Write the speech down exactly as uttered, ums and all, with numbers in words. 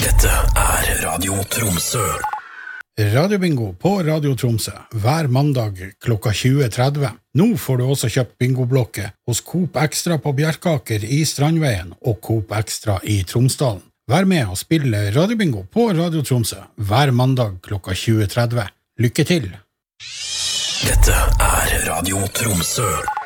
Dette er Radio Tromsø. Radiobingo på Radio Tromsø hver mandag klokka tjue tretti. Nå får du også kjøpt bingoblokke hos Coop Extra på Bjerkaker i Strandveien og Coop Extra i Tromsdalen. Vær med og spille Radiobingo på Radio Tromsø hver mandag klokka tjue tretti. Lykke til! Dette er Radio Tromsø.